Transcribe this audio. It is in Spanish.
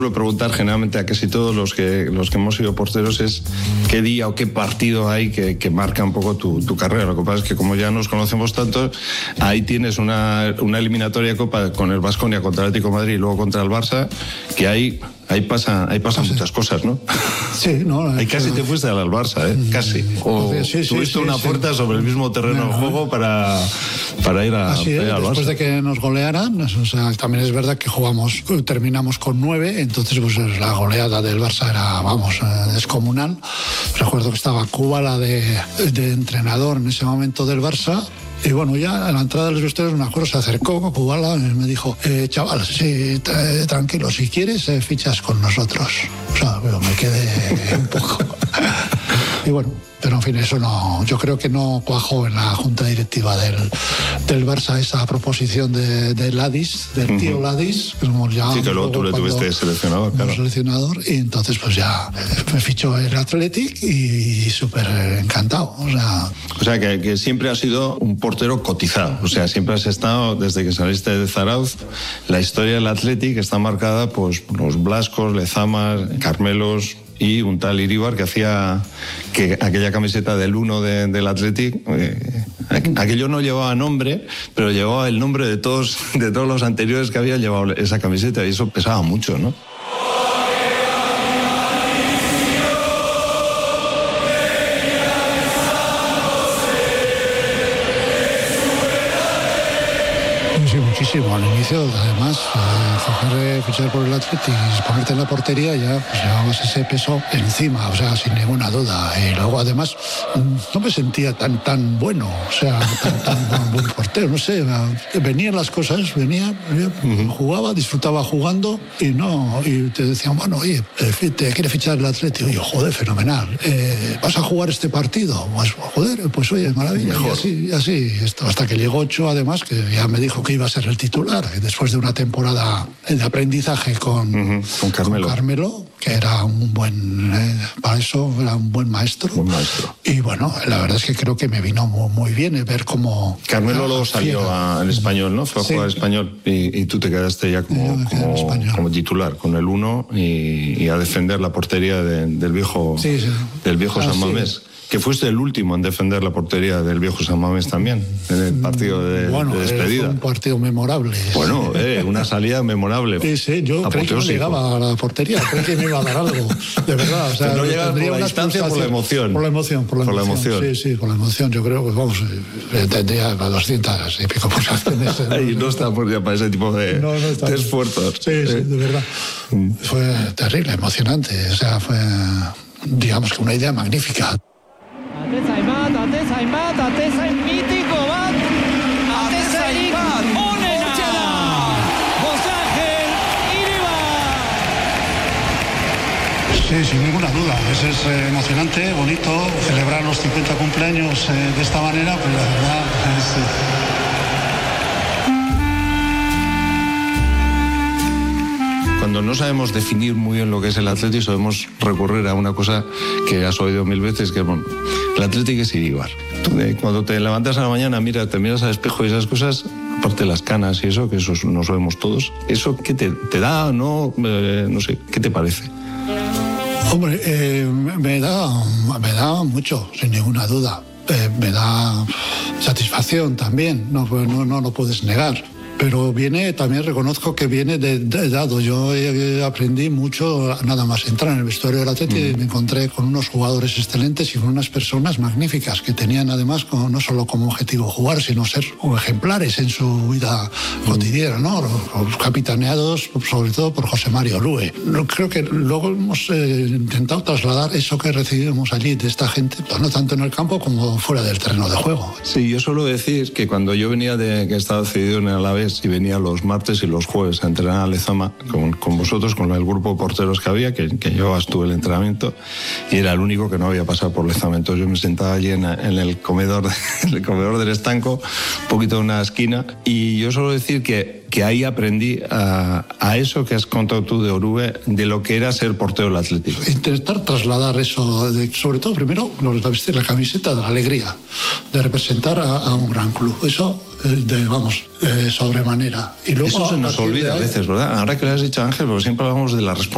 Preguntar generalmente a casi todos los que hemos sido porteros es qué día o qué partido hay que marca un poco tu carrera. Lo que pasa es que como ya nos conocemos tanto, ahí tienes una eliminatoria de Copa con el Baskonia contra el Atlético de Madrid y luego contra el Barça, que ahí pasan muchas cosas, ¿no? Sí, no. Ahí casi te fuiste al Barça, ¿eh? Casi. O tuviste una puerta sobre el mismo terreno de juego para ir al Barça. Después de que nos golearan, o sea, también es verdad que terminamos con 9, entonces pues la goleada del Barça era, descomunal. Recuerdo que estaba Kubala de entrenador en ese momento del Barça. Y bueno, ya a la entrada de los vestuarios, me acuerdo, se acercó Kubala y me dijo, chaval, sí, tranquilo, si quieres, fichas con nosotros. O sea, me quedé un poco. Y bueno, pero en fin, eso no, yo creo que no cuajó en la junta directiva del Barça esa proposición de Ladis, del tío Ladis, que somos ya. Sí, que luego tú le tuviste seleccionador, claro. Y entonces pues ya me fichó el Athletic y súper encantado. O sea que siempre has sido un portero cotizado, o sea, siempre has estado, desde que saliste de Zarauz, la historia del Athletic está marcada pues por los Blascos, Lezamas, Carmelos y un tal Iríbar que hacía que aquella camiseta del 1 del Athletic, aquello no llevaba nombre, pero llevaba el nombre de todos los anteriores que habían llevado esa camiseta, y eso pesaba mucho, ¿no? Sí, muchísimo. Al inicio, además, fichar por el Athletic y ponerte en la portería, ya pues llevabas ese peso encima, o sea, sin ninguna duda. Y luego, además, no me sentía tan bueno, o sea, tan buen portero, no sé. Venían las cosas, jugaba, disfrutaba jugando y te decían, bueno, oye, te quiere fichar el Athletic. Y yo, joder, fenomenal. ¿Vas a jugar este partido? Pues, joder, pues oye, maravilla. Y así, hasta que llegó Ocho, además, que ya me dijo que iba a ser el titular, después de una temporada de aprendizaje con Carmelo, que era un buen, para eso era un buen maestro. Y bueno, la verdad es que creo que me vino muy bien ver cómo... Carmelo luego salió al Español, ¿no? Fue a jugar al Español y tú te quedaste ya como titular con el 1 y a defender la portería del viejo San Mamés. Que fuiste el último en defender la portería del viejo San Mamés también, en el partido de despedida. Fue un partido memorable. Bueno, una salida memorable. Sí, yo creí que no llegaba a la portería, creí que me iba a dar algo, de verdad. O sea, no llegaba por la distancia, por la emoción. Por la emoción. Sí, por la emoción. Yo creo que, tendría 200 y pico pulsaciones. Y no está ya para ese tipo de esfuerzos. Sí, de verdad. Fue terrible, emocionante. O sea, fue, digamos que una idea magnífica. Atezain mítico bat, Atezain onena, José Ángel Iríbar. Sí, sin ninguna duda, es emocionante, bonito, celebrar los 50 cumpleaños de esta manera, pues la verdad es... Cuando no sabemos definir muy bien lo que es el Athletic, sabemos recurrir a una cosa que has oído 1000 veces, que bueno, el Athletic es Iríbar. Cuando te levantas a la mañana, te miras al espejo y esas cosas, aparte de las canas y eso, que eso no sabemos todos, ¿eso qué te da, no sé, qué te parece? Hombre, me da mucho, sin ninguna duda. Me da satisfacción también, no lo puedes negar. Pero también reconozco que viene de dado. Yo aprendí mucho nada más entrar en el vestuario del Athletic. Me encontré con unos jugadores excelentes y con unas personas magníficas que tenían además no solo como objetivo jugar, sino ser ejemplares en su vida cotidiana, ¿no? Los capitaneados sobre todo por José Mario Lue. Creo que luego hemos intentado trasladar eso que recibimos allí de esta gente, no tanto en el campo como fuera del terreno de juego. Sí, yo suelo decir que cuando yo venía que estaba cedido en el Alavés y venía los martes y los jueves a entrenar a Lezama con vosotros, con el grupo de porteros que había, que llevabas tú el entrenamiento, y era el único que no había pasado por Lezama. Entonces yo me sentaba allí en el comedor del estanco, un poquito de una esquina, y yo suelo decir que ahí aprendí a eso que has contado tú de Orube, de lo que era ser portero del Atlético. Intentar trasladar eso, sobre todo primero vestir la camiseta de la alegría, de representar a un gran club. Eso sobremanera. Y luego, eso se nos olvida a veces, ¿verdad? Ahora que le has dicho, Ángel, porque siempre hablamos de la responsabilidad